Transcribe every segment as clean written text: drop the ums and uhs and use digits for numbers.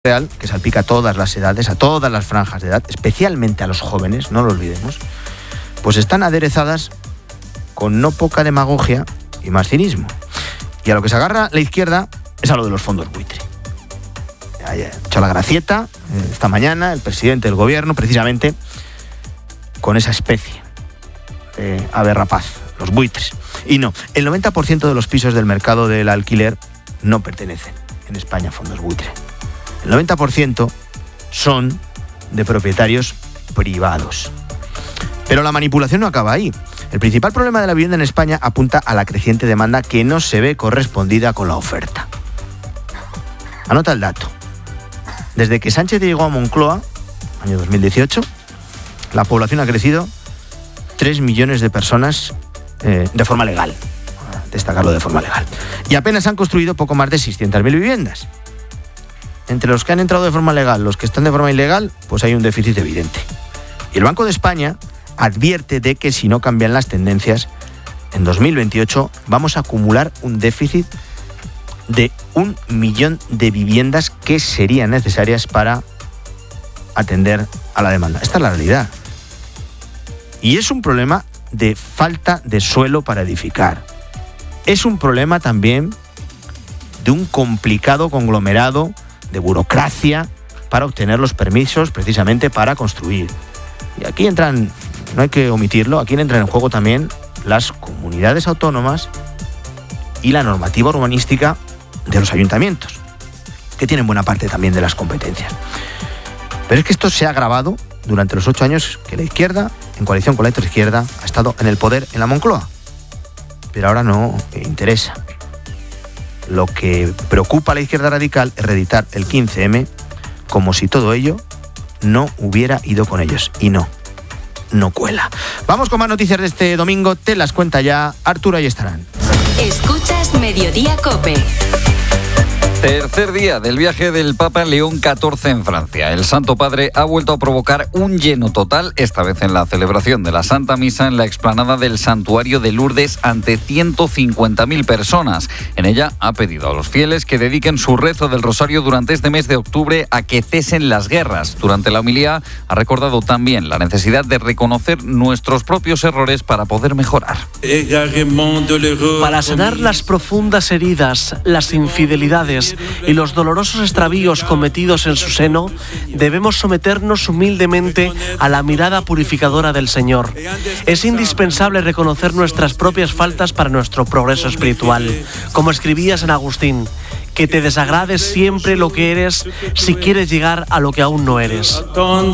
Real, que salpica a todas las edades, a todas las franjas de edad, especialmente a los jóvenes, no lo olvidemos, pues están aderezadas con no poca demagogia y más cinismo. Y a lo que se agarra la izquierda es a lo de los fondos buitre. Ha hecho la gracieta esta mañana el presidente del gobierno, precisamente con esa especie de ave rapaz, los buitres. Y no, el 90% de los pisos del mercado del alquiler no pertenecen en España a fondos buitre. El 90% son de propietarios privados. Pero la manipulación no acaba ahí. El principal problema de la vivienda en España apunta a la creciente demanda que no se ve correspondida con la oferta. Anota el dato. Desde que Sánchez llegó a Moncloa, año 2018, la población ha crecido 3 millones de personas de forma legal. Destacarlo de forma legal. Y apenas han construido poco más de 600.000 viviendas. Entre los que han entrado de forma legal, los que están de forma ilegal, pues hay un déficit evidente. Y el Banco de España advierte de que si no cambian las tendencias, en 2028 vamos a acumular un déficit de 1 millón de viviendas que serían necesarias para atender a la demanda. Esta es la realidad. Y es un problema de falta de suelo para edificar. Es un problema también de un complicado conglomerado de burocracia para obtener los permisos precisamente para construir. Y aquí entran, no hay que omitirlo, aquí entran en juego también las comunidades autónomas y la normativa urbanística de los ayuntamientos, que tienen buena parte también de las competencias. Pero es que esto se ha agravado durante los 8 años que la izquierda, en coalición con la izquierda, ha estado en el poder en la Moncloa. Pero ahora no interesa. Lo que preocupa a la izquierda radical es reeditar el 15M como si todo ello no hubiera ido con ellos. Y no cuela. Vamos con más noticias de este domingo. Te las cuenta ya Arturo Ayestarán. Escuchas Mediodía COPE. Tercer día del viaje del Papa León XIV en Francia. El Santo Padre ha vuelto a provocar un lleno total, esta vez en la celebración de la Santa Misa en la explanada del Santuario de Lourdes ante 150.000 personas. En ella ha pedido a los fieles que dediquen su rezo del rosario durante este mes de octubre a que cesen las guerras. Durante la homilía ha recordado también la necesidad de reconocer nuestros propios errores para poder mejorar. Para sanar las profundas heridas, las infidelidades y los dolorosos extravíos cometidos en su seno, debemos someternos humildemente a la mirada purificadora del Señor. Es indispensable reconocer nuestras propias faltas para nuestro progreso espiritual. Como escribía San Agustín, que te desagrade siempre lo que eres si quieres llegar a lo que aún no eres.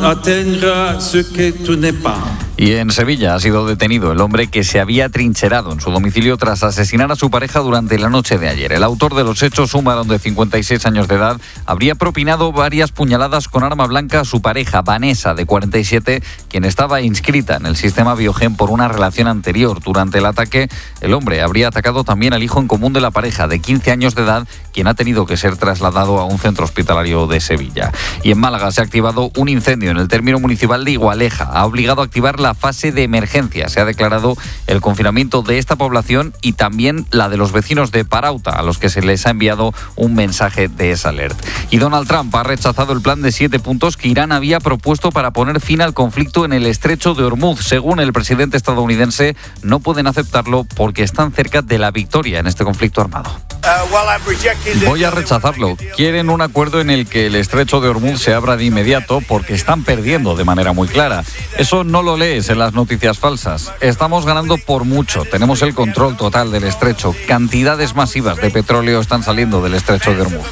Y en Sevilla ha sido detenido el hombre que se había trincherado en su domicilio tras asesinar a su pareja durante la noche de ayer. El autor de los hechos, un varón de 56 años de edad, habría propinado varias puñaladas con arma blanca a su pareja, Vanessa, de 47, quien estaba inscrita en el sistema Biogen por una relación anterior. Durante el ataque, el hombre habría atacado también al hijo en común de la pareja, de 15 años de edad, quien ha tenido que ser trasladado a un centro hospitalario de Sevilla. Y en Málaga se ha activado un incendio en el término municipal de Igualeja. Ha obligado a activar la fase de emergencia. Se ha declarado el confinamiento de esta población y también la de los vecinos de Parauta, a los que se les ha enviado un mensaje de esa alerta. Y Donald Trump ha rechazado el plan de 7 puntos que Irán había propuesto para poner fin al conflicto en el estrecho de Hormuz. Según el presidente estadounidense, no pueden aceptarlo porque están cerca de la victoria en este conflicto armado. Voy a rechazarlo. Quieren un acuerdo en el que el estrecho de Hormuz se abra de inmediato porque están perdiendo de manera muy clara. Eso no lo lees en las noticias falsas. Estamos ganando por mucho. Tenemos el control total del estrecho. Cantidades masivas de petróleo están saliendo del estrecho de Hormuz.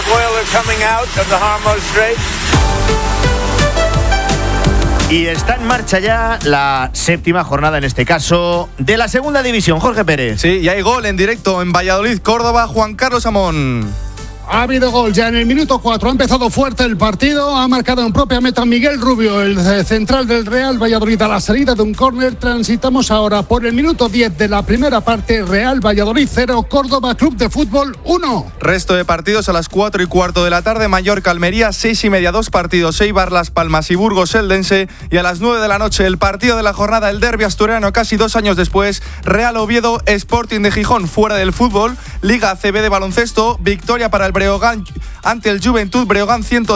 Y está en marcha ya la 7ª jornada, en este caso, de la segunda división. Jorge Pérez. Sí, y hay gol en directo en Valladolid, Córdoba, Juan Carlos Amón. Ha habido gol ya en el minuto 4, ha empezado fuerte el partido, ha marcado en propia meta Miguel Rubio, el central del Real Valladolid, a la salida de un córner. Transitamos ahora por el minuto 10 de la primera parte. Real Valladolid 0, Córdoba Club de Fútbol 1. Resto de partidos a las 4:15 de la tarde, Mallorca Almería, 6:30, 2 partidos, Eibar Las Palmas y Burgos Eldense, y a las 9 de la noche el partido de la jornada, el derbi asturiano, casi 2 años después, Real Oviedo Sporting de Gijón. Fuera del fútbol, Liga ACB de baloncesto, victoria para el Breogán ante el Juventud Breogán 110.